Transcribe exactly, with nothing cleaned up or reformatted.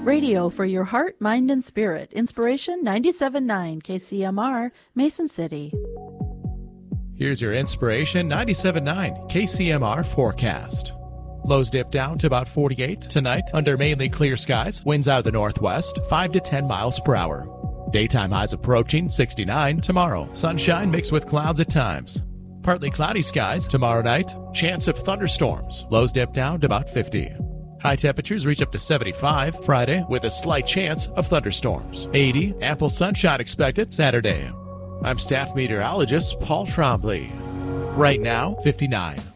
Radio for your heart, mind, and spirit. Inspiration ninety-seven point nine K C M R, Mason City. Here's your Inspiration ninety-seven point nine K C M R forecast. Lows dip down to about forty-eight tonight under mainly clear skies. Winds out of the northwest, five to ten miles per hour. Daytime highs approaching sixty-nine tomorrow. Sunshine mixed with clouds at times. Partly cloudy skies tomorrow night. Chance of thunderstorms. Lows dip down to about fifty. High temperatures reach up to seventy-five Friday with a slight chance of thunderstorms. eighty, ample sunshine expected Saturday. I'm staff meteorologist Paul Trombley. Right now, fifty-nine.